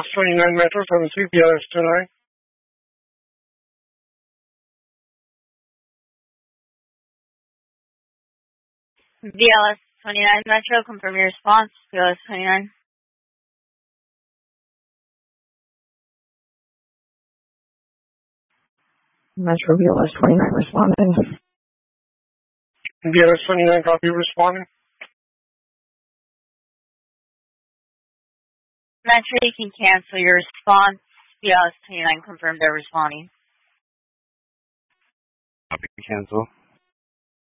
BLS 29 Metro 73, BLS 29. BLS 29 Metro, confirm your response. BLS 29. Metro BLS 29 responding. BLS 29, copy, responding. Metro, you can cancel your response. BLS 29 confirmed they're responding. Copy, cancel.